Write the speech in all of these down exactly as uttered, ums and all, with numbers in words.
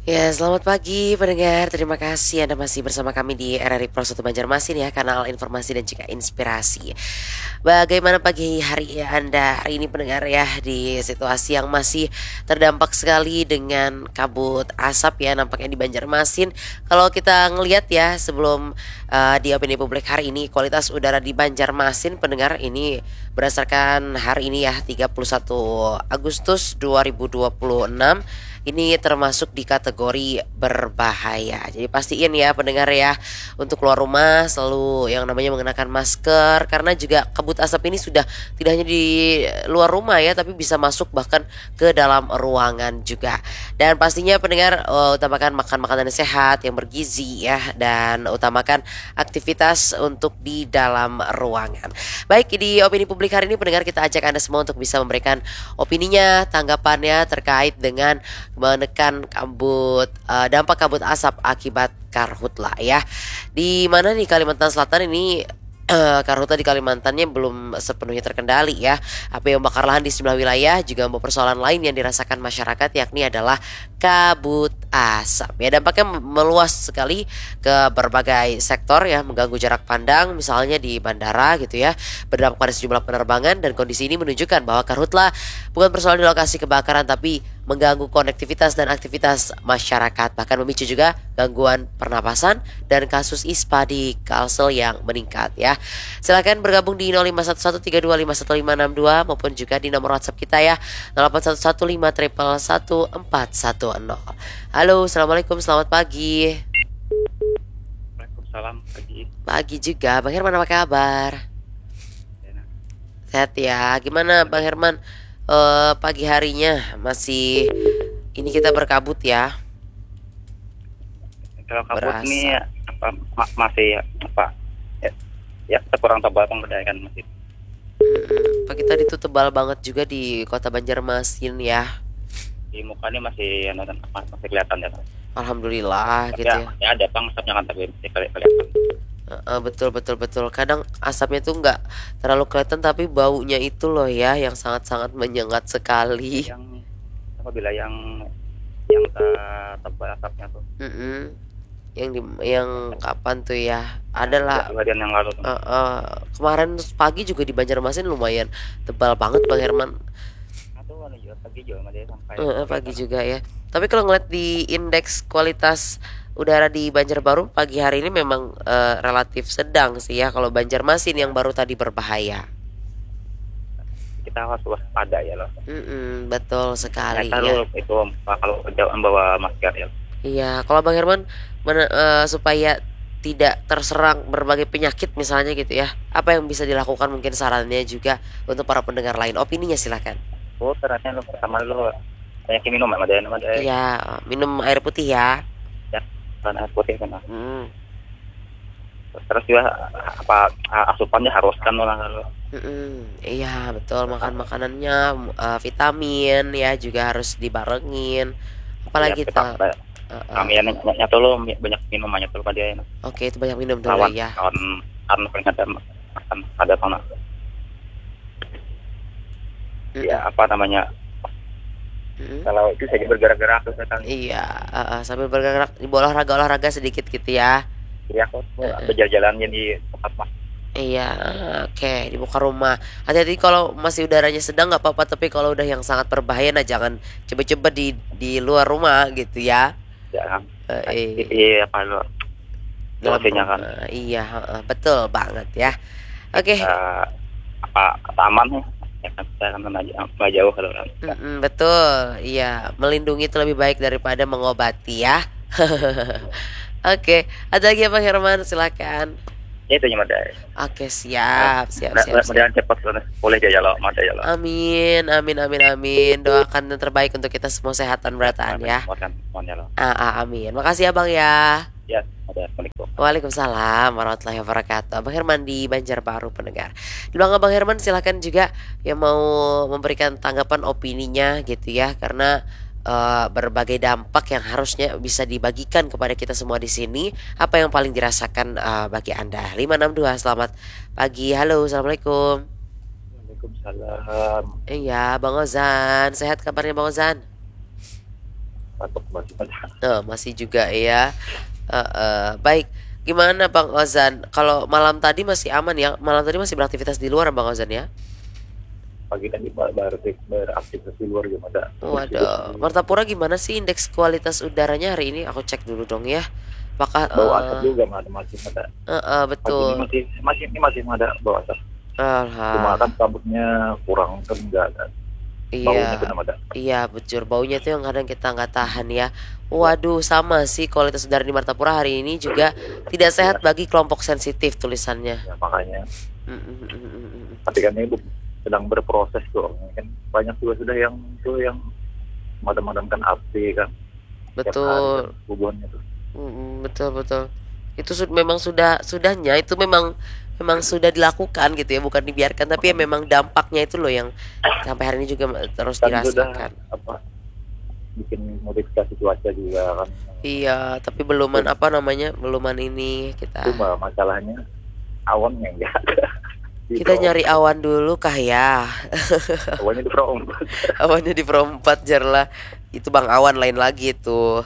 Ya, selamat pagi pendengar. Terima kasih Anda masih bersama kami di R R I Pro satu Banjarmasin ya, kanal informasi dan juga inspirasi. Bagaimana pagi hari Anda hari ini pendengar ya, di situasi yang masih terdampak sekali dengan kabut asap ya nampaknya di Banjarmasin. Kalau kita ngelihat ya sebelum uh, di opini publik hari ini, kualitas udara di Banjarmasin pendengar ini berdasarkan hari ini ya tiga puluh satu Agustus dua ribu dua puluh enam ini termasuk di kategori berbahaya. Jadi pastiin ya pendengar ya, untuk keluar rumah selalu yang namanya mengenakan masker, karena juga kabut asap ini sudah tidak hanya di luar rumah ya, tapi bisa masuk bahkan ke dalam ruangan juga. Dan pastinya pendengar uh, utamakan makan makanan yang sehat, yang bergizi ya, dan utamakan aktivitas untuk di dalam ruangan. Baik, di opini publik hari ini pendengar kita ajak Anda semua untuk bisa memberikan opininya, tanggapannya terkait dengan menekan kabut uh, dampak kabut asap akibat karhutla ya. Di mana di Kalimantan Selatan ini uh, karhutla di Kalimantannya belum sepenuhnya terkendali ya. Api yang membakar lahan di sejumlah wilayah juga membawa persoalan lain yang dirasakan masyarakat, yakni adalah kabut asap. Ya, dampaknya meluas sekali ke berbagai sektor ya, mengganggu jarak pandang misalnya di bandara gitu ya, berdampak pada sejumlah penerbangan, dan kondisi ini menunjukkan bahwa karhutla bukan persoalan di lokasi kebakaran tapi mengganggu konektivitas dan aktivitas masyarakat, bahkan memicu juga gangguan pernapasan dan kasus ispa di Kalsel yang meningkat ya. Silakan bergabung di nol lima satu satu tiga dua lima satu lima enam dua maupun juga di nomor WhatsApp kita ya nol delapan satu satu lima satu satu empat satu nol. Halo, assalamualaikum, selamat pagi. Waalaikumsalam pagi. Pagi juga, Bang Herman apa kabar? Enak. Sehat ya. Gimana Bang Herman? Eh, pagi harinya masih ini kita berkabut ya, Kalau kabut nih berasa. apa ma- masih apa ya, ya kita kurang tebal kan masih. Mm, pagi tadi tuh tebal banget juga di kota Banjarmasin ya. Di muka ini masih anu, apa, masih kelihatan ya. Alhamdulillah Tapi gitu ya, ya. ya ada bang asapnya kan tapi masih keli- kelihatan. Eh, eh, betul betul betul. Kadang asapnya tuh nggak terlalu kelihatan tapi baunya itu loh ya yang sangat-sangat menyengat sekali. Yang apabila yang yang te- tebal asapnya tuh Mm-mm. Yang di yang kapan tuh ya? dua, Adalah dua hari yang lalu tuh. eh, eh, kemarin pagi juga di Banjarmasin lumayan tebal banget Bang Herman. Atau anu juga pagi juga masih sampai Eh, pagi kelihatan. juga ya. Tapi kalau ngeliat di indeks kualitas udara di Banjarbaru pagi hari ini memang eh, relatif sedang sih ya. Kalau Banjarmasin yang baru tadi berbahaya. Kita harus waspada ya loh. Mm-mm, betul sekali Ternyata ya. lu itu kalau jauh bawa masker ya. Iya, kalau Bang Herman mana- eh, supaya tidak terserang berbagai penyakit misalnya gitu ya. Apa yang bisa dilakukan mungkin sarannya juga untuk para pendengar lain. Opininya silakan. Oh ternyata lu pertama lu banyak minum ya, ada ada Iya, minum air putih ya. ya kan air putih kan. Mm. Terus juga apa asupannya harus kan orang kalau Mm-mm, iya betul, makan makanannya eh, vitamin ya juga harus dibarengin. ya Apalagi kita tuh? Eh, eh, kami yang nyata lo banyak minum aja tuh pada oke, itu banyak minum dulu lawan ya. kawan kan peringatan akan ada sana Mm-mm, ya apa namanya mm-mm. kalau itu saya bergerak-gerak terus kan Iya, eh, eh, sambil bergerak di olahraga olahraga sedikit gitu ya. ya aku Eh, eh, berjalan-jalan di tempat mas iya, oke, di muka rumah. Hati-hati kalau masih udaranya sedang nggak apa-apa, tapi kalau udah yang sangat berbahaya, nah jangan coba-coba di di luar rumah gitu ya. ya Eh, di, eh, di apa lo dalam lokasinya kan rumah, iya, eh, eh, betul banget ya. Oke. eh, apa taman ya ya kan saya kan nggak jauh nggak jauh kalau kan Mm-mm, betul, iya, melindungi itu lebih baik daripada mengobati ya. Oke, ada lagi apa Herman? Silakan. ya itu yang ada Oke, siap, siap, siap, siap. mudah-mudahan cepat boleh aja lo ada ya lo Amin, amin, amin, amin. Doakan yang terbaik untuk kita semua sehatan berataan ya. kan semuanya lo Ah, ah, amin. Makasih ya Bang ya. ya ada assalamualaikum. Waalaikumsalam warahmatullahi wabarakatuh. Bang Herman di Banjarbaru pendengar. Di belakang Bang Herman silakan juga yang mau memberikan tanggapan opininya gitu ya, karena eh, berbagai dampak yang harusnya bisa dibagikan kepada kita semua di sini. Apa yang paling dirasakan eh, bagi Anda? lima enam dua. Selamat pagi. Halo, assalamualaikum. Waalaikumsalam. Iya, Bang Ozan. Sehat kabarnya Bang Ozan? Takut masih ada. Eh, masih juga ya. Eh, eh, baik. Gimana Bang Ozan? Kalau malam tadi masih aman ya? Malam tadi masih beraktivitas di luar Bang Ozan ya? Pagi tadi ber- ber- beraktivitas di luar juga ada. Waduh, Martapura gimana sih indeks kualitas udaranya hari ini? Aku cek dulu dong ya. Apakah Bau asap eh juga ada, masih ada. eh, eh, Pagi ini betul? masih masih ini masih ada bau asap. Cuma Alham. kan kabutnya kurang kan enggak ada. Baunya Iya, belum ada. iya betul. Baunya tuh yang kadang kita nggak tahan ya. Waduh, sama sih kualitas udara di Martapura hari ini juga tidak sehat Ya, bagi kelompok sensitif tulisannya. ya makanya. Mm, mm, mm, mm, mm, mm. Tapi kan ini bu- sedang berproses tuh. Kan banyak juga sudah yang tuh yang madam-madamkan api kan tiap hari kan Betul. hubungannya tuh. Mm, mm, betul betul. Itu sud- memang sudah sudahnya itu memang memang sudah dilakukan gitu ya, bukan dibiarkan tapi ya Makanya memang dampaknya itu loh yang sampai hari ini juga terus kan sudah dirasakan. apa bikin modifikasi cuaca juga kan. Iya, tapi beluman Cuma, apa namanya? Beluman ini kita cuma masalahnya awannya enggak ada di kita nyari perompak. awan dulu kah ya? Awannya di perompak. Awannya di perempat jar lah. Itu Bang Awan lain lagi itu.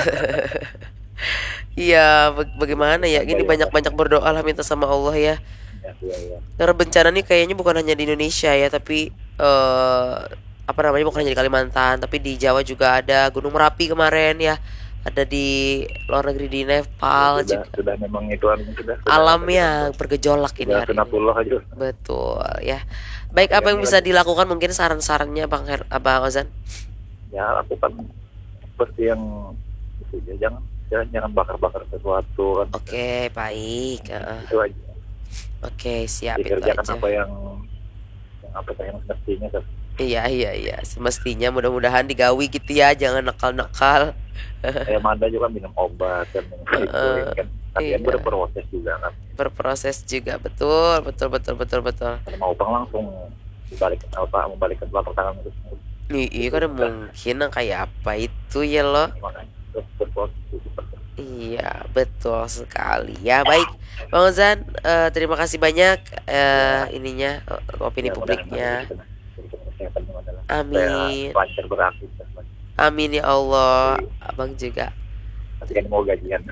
Iya, baga- bagaimana ya? Ada Gini yang banyak-banyak berdoa lah minta sama Allah ya. ya, ya, ya. Karena bencana nih kayaknya bukan hanya di Indonesia ya, tapi eh apa namanya bukan hanya di Kalimantan, tapi di Jawa juga ada Gunung Merapi kemarin ya. Ada di luar negeri di Ya, Nepal sudah juga. sudah memang itu anu, sudah sudah Alamnya bergejolak ini sudah hari ini. sunatullah aja. Betul ya. Baik, Tapi apa kan yang ini bisa lagi dilakukan mungkin saran-sarannya Bang Her Abang Ozan? ya lakukan seperti yang itu ya, jangan jangan jangan bakar-bakar sesuatu kan. Oke, baik. Heeh. Itu aja. Oke, siap itu Dikerjakan aja. apa yang yang apa yang semestinya kan. Iya, iya, iya. Semestinya mudah-mudahan digawi gitu ya, jangan nakal-nakal. Saya Manda juga minum obat kan minum itu Heeh, ya kan. Tapi kan iya. berproses juga kan. Berproses juga betul, betul, betul, betul, betul. Kalau mau bang langsung dibalik apa membalikkan telapak tangan itu I- Iya itu kan sudah mungkin yang kayak apa itu ya loh. makanya terus berproses itu seperti itu. Iya, betul sekali. Ya, baik. Bang Ozan, eh, terima kasih banyak eh, Ya, ininya, eh, opini ya mudah-mudahan publiknya. kita berikan kesehatan yang adalah saya Amin. lancar beraktivitas Mas. Amin ya Allah. Tapi Abang juga. tapi kan mau gajian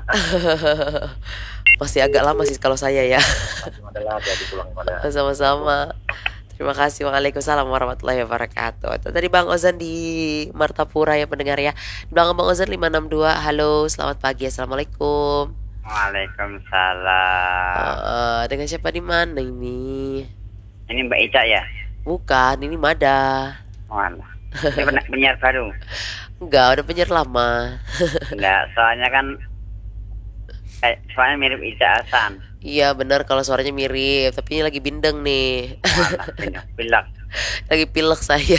Masih agak lama sih kalau saya ya. masih adalah jadi pulang pada Sama-sama. Terima kasih. Waalaikumsalam warahmatullahi wabarakatuh. Itu tadi Bang Ozan di Martapura ya pendengar ya. Di belakang Bang Ozan lima enam dua. Halo, selamat pagi. Assalamualaikum. Waalaikumsalam. Eh, dengan siapa di mana ini? Ini Mbak Ica ya? Bukan, ini Mada. Walah. Ini pena- penyiar baru. Enggak, udah penyiar lama. Enggak, soalnya kan eh, soalnya mirip Ica Hasan. Iya benar kalau suaranya mirip, tapi ini lagi bindeng nih. Walah, pindah pilek. Lagi pilek saya.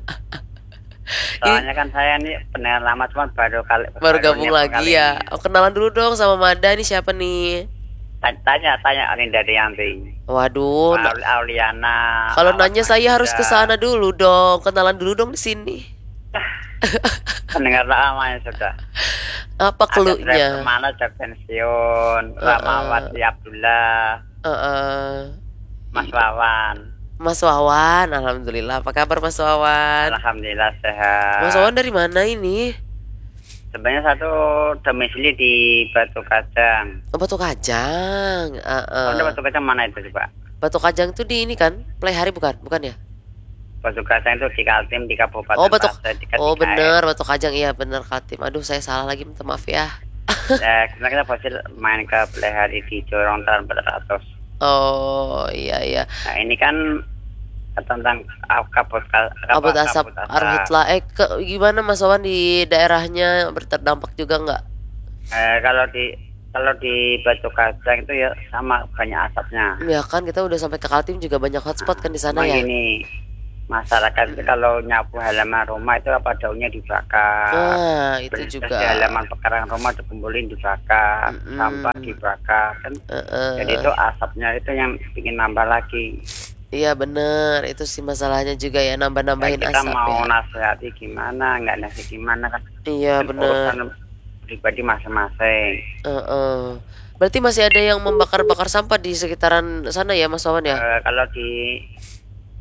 Ini Soalnya kan saya ini pendengar lama cuma baru kali baru gabung nyapa lagi kali ya. ini. Oh, kenalan dulu dong sama Mada, ini siapa nih? Ta- Tanya tanya Arinda Rianti. Waduh, na- Aul- Auliana. kalau Awas nanya saya harus ke Mahendra. sana dulu dong. Kenalan dulu dong di sini. Pendengar lama ya sudah. Apa Ada cluenya? driver mana sudah pensiun, Ramawati Abdullah, Heeh. Mas Wawan. Mas Wawan, alhamdulillah. Apa kabar Mas Wawan? Alhamdulillah Mas sehat. Wawan dari mana ini? Sebenarnya satu domisili di Batu Kajang. Oh, Batu Kajang. Oh, Heeh. Batu Kajang mana itu coba? Batu Kajang tuh di ini kan? Playhari bukan? Bukan ya? Batu Kajang itu di Kaltim di Kabupaten Oh, Batu Pasir dekat Oh, I K N. bener, Batu Kajang. Iya, bener Kaltim. Aduh, saya salah lagi, minta maaf ya. Ya, sebenarnya kita fosil main ke Plehari di Jorong Taran empat ratus. Oh, iya iya. Nah, ini kan tentang ah, kabut ka- Kabut apa, asap kabut asap. Arhitla. Eh, ke, gimana Mas Wawan di daerahnya berdampak juga nggak? Eh, kalau di kalau di Batu Kajang itu ya sama banyak asapnya. Ya kan kita udah sampai ke Kaltim juga banyak hotspot kan di sana Cuma ya. gini, masyarakat itu kalau nyapu halaman rumah itu apa daunnya dibakar. Nah, itu Terus juga. di halaman pekarangan rumah dikumpulin dibakar, Mm-mm. sampah dibakar kan. Heeh. Jadi itu asapnya itu yang bikin nambah lagi. Iya bener, itu sih masalahnya juga ya Nah, nambah-nambahin kita asap mau ya. nasihati gimana, nggak nasihati gimana kan? Iya Kan bener. urusan pribadi masing-masing. Heeh. Berarti masih ada yang membakar-bakar sampah di sekitaran sana ya Mas Wawan ya? Eh, kalau di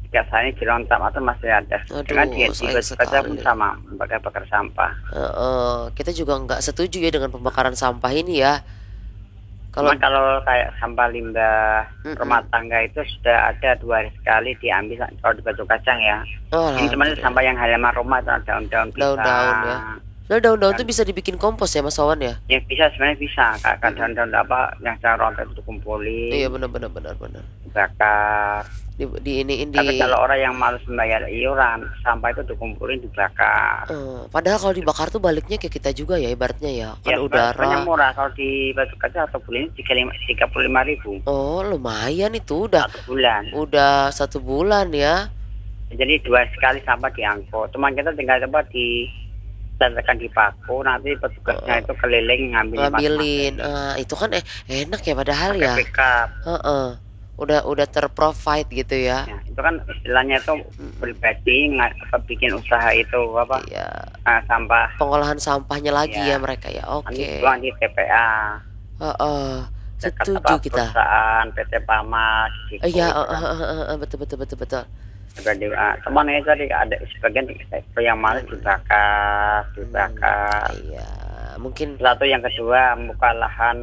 Jika saya ini Cilontak atau masih ada. Dengan di, Aduh, di sayang Batu Kaca pun sekali. sama bakar-bakar sampah. Heeh, kita juga nggak setuju ya dengan pembakaran sampah ini ya. Kalau Cuman kalau kayak sampah limbah rumah mm-mm. tangga itu sudah ada dua hari sekali diambil kalau di Batu Kacang ya. Oh, Ini cuma sampah alhamdulillah. yang halaman rumah atau daun-daun Daun-daun ya. pisang. Nah, daun-daun Dan tuh bisa dibikin kompos ya Mas Wawan ya? yang bisa sebenarnya bisa kakak Mm-mm. daun-daun apa yang saya rontok itu Iya, dikumpulin, benar benar benar benar. dibakar. Di, di iniin di Tapi kalau orang yang malas membayar iuran, sampah itu dikumpulin dibakar. eh, padahal kalau dibakar tuh baliknya ke kita juga ya ibaratnya ya. Kan Ya sebenarnya udara. murah kalau di Batu Kaca satu bulan tiga puluh lima ribu Oh, lumayan itu udah satu bulan. udah satu bulan ya. Jadi dua sekali sampah diangkut. Cuma kita tinggal coba di letakkan di paku, nanti petugasnya itu keliling ngambil Ngambilin. masing-masing. Ah, itu kan eh, enak ya padahal Pakai ya. pickup. Heeh. Udah udah terprovide gitu ya. Ya, itu kan istilahnya itu pribadi nggak apa bikin usaha itu apa Iya. ah, sampah Pengolahan sampahnya lagi ya ya mereka ya. nanti Oke. pulang di T P A Heeh. dekat Setuju apa kita. perusahaan P T Pamas Eh, Ciko Iya, itu eh, kan. eh, eh, eh, betul betul betul betul. Juga di ah, teman itu tadi ada sebagian itu yang malas dibakar dibakar. Iya, mungkin Satu yang kedua buka lahan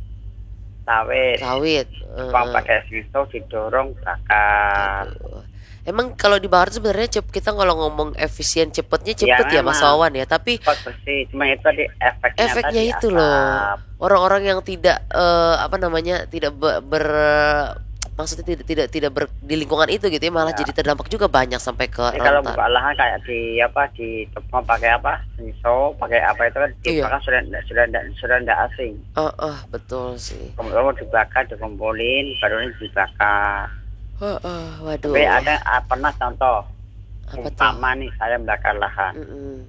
sawit sawit. Bang Heeh. pakai siso didorong bakar. Aduh. Emang kalau dibakar tuh sebenarnya cep- kita kalau ngomong efisien cepetnya Ya cepet ya Mas memang Wawan ya, tapi cepat bersih, cuma itu tadi efeknya efeknya tadi itu loh asap. orang-orang yang tidak eh, apa namanya tidak be- ber, maksudnya tidak tidak tidak ber, di lingkungan itu gitu ya malah Ya. jadi terdampak juga banyak sampai ke Jadi kalau rentan. buka lahan kayak di apa di tepung pakai apa siso pakai apa itu kan Iya. dibakar sudah ndak- sudah ndak- sudah ndak asing. Ah, ah, betul sih. Kemudian dibakar dikumpulin baru ini dibakar. Ah, ah, waduh. Tapi ada ah, pernah contoh Apa tuh? umpama nih saya membakar lahan. Mm-mm.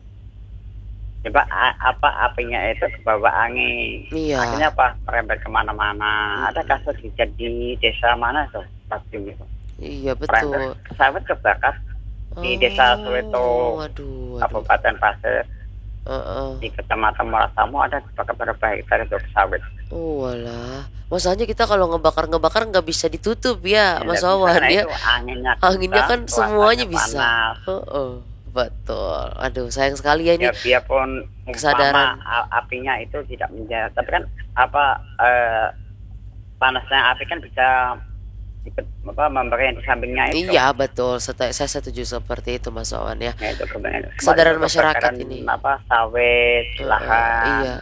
Coba a- apa apinya itu ke bawah angin. Iya. Akhirnya apa merembet kemana-mana. Ada kasus kejadian di desa mana tuh pasti itu. Iya Merembet betul. sawit kebakar di desa Soweto, Oh, waduh, waduh. Kabupaten Pasir. Heeh. Di Kecamatan Morasamu ada bakar berapa hektar itu sawit. Oh walah, masalahnya kita kalau ngebakar-ngebakar nggak bisa ditutup ya, Ya, Mas bisa, Wawan karena ya. itu anginnya Anginnya kencang, kan cuacanya semuanya bisa. panas. Heeh, betul. Aduh, sayang sekali ya ini. Ya biarpun kesadaran. umpama a- apinya itu tidak menjalar, tapi kan apa eh, panasnya api kan bisa ikut apa memberi yang di sampingnya itu. Iya betul, Seta- saya setuju seperti itu Mas Wawan ya. Ya, itu kebanyakan. Kesadaran Kemarin masyarakat kebakaran ini. apa sawit, Heeh, lahan. iya.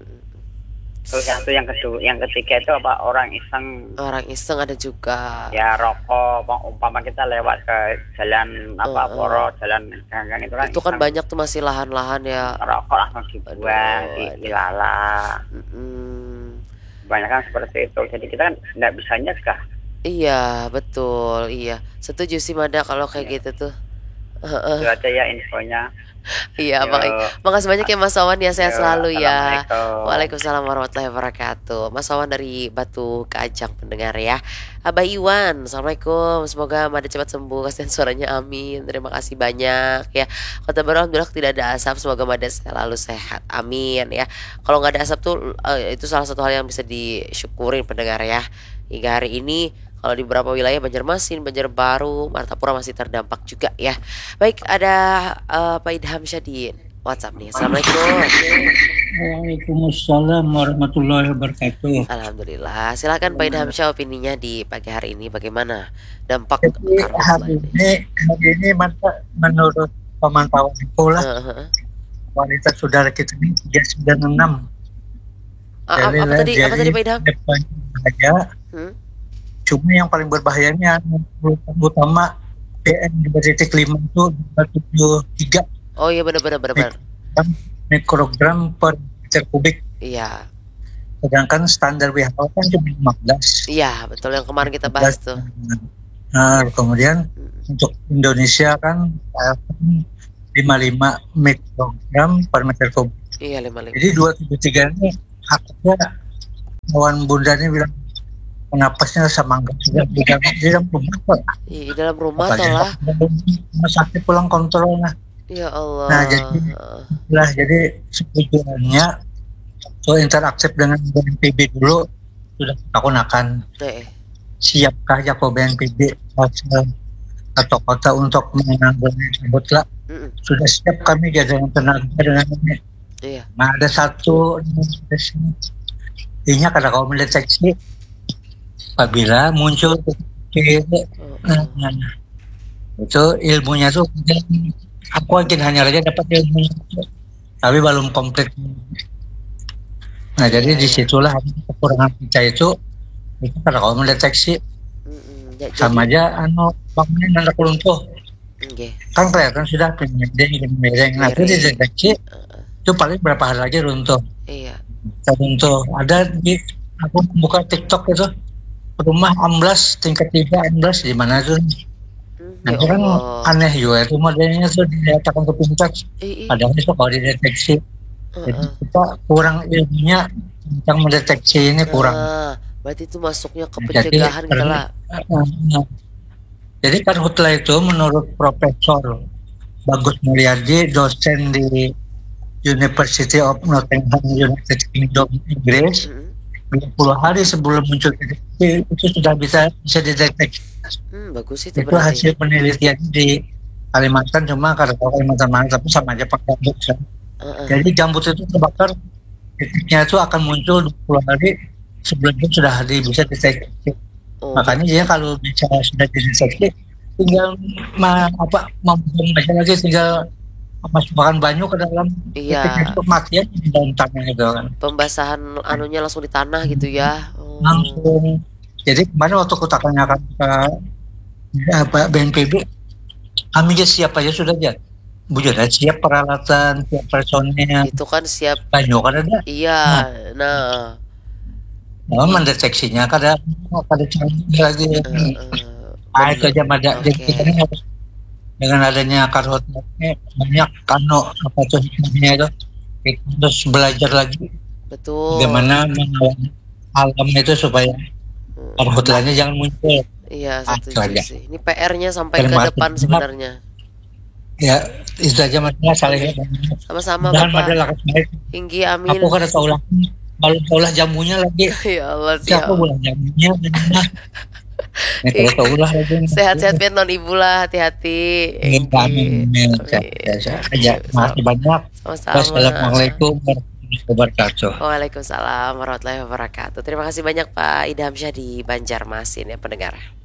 Terus yang itu yang kedua, yang ketiga itu apa orang iseng Orang iseng ada juga. ya rokok umpama kita lewat ke jalan apa Heeh. poro jalan ganggang itu kan Itu kan iseng banyak tuh masih lahan-lahan ya. rokok langsung dibuang Aduh, di aduh. dilala Mm-mm. kebanyakan seperti itu jadi kita kan nggak bisa nyegah. Iya betul, iya. Setuju sih Mada kalau kayak Iya. gitu tuh. Heeh. Itu aja ya infonya. Iya, Yo, makasih, makasih banyak ya Mas Wawan ya, sehat yo, selalu ya. Assalamualaikum. Waalaikumsalam warahmatullahi wabarakatuh. Mas Wawan dari Batu Kajang pendengar ya. Abah Iwan, Assalamualaikum. Semoga Mada cepat sembuh, kasihan suaranya, amin. Terima kasih banyak ya. Kota Baru alhamdulillah tidak ada asap, semoga Mada selalu sehat, amin ya. Kalau nggak ada asap tuh eh, itu salah satu hal yang bisa disyukurin pendengar ya. Hingga hari ini kalau di beberapa wilayah Banjarmasin, Banjarbaru, Martapura masih terdampak juga ya. Baik, ada eh, Pak Idham Syadin WhatsApp nih. Assalamualaikum. Waalaikumsalam warahmatullahi wabarakatuh. Alhamdulillah. Silakan Pak Idham Syah opininya di pagi hari ini bagaimana dampak Jadi karhutla hari ini? ini, hari ini manta- menurut pemantauan sekolah Heeh. kualitas udara kita ini tiga sembilan enam. Ah, apa, apa tadi? Apa tadi Pak Idham? Bahaya. Hmm? Cuma yang paling berbahayanya yang utama P M dua titik lima itu dua ratus tujuh puluh tiga Oh iya benar-benar benar. mikrogram per meter kubik. Iya. Sedangkan standar W H O kan cuma lima belas. Iya, betul yang kemarin kita bahas tuh. Nah, kemudian Hmm. untuk Indonesia kan eh, lima puluh lima mikrogram per meter kubik. Iya, lima puluh lima. Jadi dua ratus tujuh puluh tiga ini akhirnya kawan bunda ini bilang penapasnya sama enggak juga di dalam, di dalam rumah kok. Iya, di dalam rumah Apalagi toh lah. rumah sakit pulang kontrol. Nah, Ya Allah. Nah, jadi- lah jadi setujuannya so interaktif dengan B N P B dulu sudah kita gunakan. Eh, Siapkah ya ke B N P B hasil atau kota untuk menanggulangi kabut lah. Mm-mm. Sudah siap kami ya dengan tenaga dengan ini. Iya. Nah ada satu ini karena kau mendeteksi apabila muncul itu, Oh, nah, oh. nah, itu ilmunya tuh aku yakin hanya saja dapat ilmunya tapi belum komplit. Nah Iya, jadi iya. disitulah kekurangan kita itu itu karena kau mendeteksi Mm-mm. Ya, sama jadi, aja anu bangunan anak runtuh oke. kan kelihatan sudah penyedeng miring. Nah itu Miring. dideteksi Uh-uh. itu paling berapa hari lagi runtuh. Iya. Runtuh ada di aku buka TikTok itu rumah amblas tingkat tiga amblas di mana tuh. Hmm, Nah ya itu kan Allah. aneh juga itu modelnya tuh dinyatakan ke pintar. Ih, ih. Padahal itu kalau dideteksi jadi Uh-uh. kita kurang ilmunya tentang mendeteksi ini kurang. Nah, berarti itu masuknya ke Nah, jadi pencegahan gitu karena lah. uh, uh, jadi karhutla itu menurut Profesor Bagus Mulyadi dosen di University of Nottingham United Kingdom Inggris Mm-mm. dua puluh hari sebelum muncul deteksi itu sudah bisa bisa dideteksi. Hmm, bagus itu Itu berarti. hasil penelitian di Kalimantan cuma karena Kalimantan mana tapi sama aja pakai gambut kan. Uh-uh. Jadi gambut itu terbakar titiknya itu akan muncul dua puluh hari sebelum itu sudah di, bisa dideteksi. Oh, Makanya dia kalau bisa sudah dideteksi tinggal ma, apa membuang aja lagi tinggal masukkan banyu ke dalam iya. titiknya itu matian di dalam tanah itu kan. Pembasahan anunya langsung di tanah gitu ya. Oh. Langsung. Jadi kemarin waktu aku tanyakan ke apa, B N P B, kami aja siap aja sudah aja. Bu Jodan siap peralatan, siap personil, Itu kan siap. banyak kan ada. Iya. Nah. Nah, mendeteksinya kada kada canggih lagi. Uh-uh. Ah itu aja ada. Oke. Jadi kita ini harus dengan adanya karhutla ini banyak kano apa tuh hikmahnya itu kita harus belajar lagi Betul. bagaimana mengawal alam itu supaya Hmm. karhutlanya jangan muncul. Iya, Ah, setuju itu aja. sih. Ini P R-nya sampai ke Terima kasih depan banyak. sebenarnya. Ya itu aja masalah saling. Sama-sama Dan Bapak. adalah baik. Hinggi amin. Aku kada tahu lah kalau tahu lah jamunya lagi. Ya Allah, Siapa siap. bulan jamunya? Nah, kalau tahu lah lagi. Sehat-sehat biar non ibu lah, hati-hati. Amin, amin, amin. Amin. Biasa aja. Makasih banyak. Sama-sama. Wassalamualaikum warahmatullahi wabarakatuh. Waalaikumsalam warahmatullahi wabarakatuh. Terima kasih banyak Pak Idham Syah di Banjarmasin ya pendengar.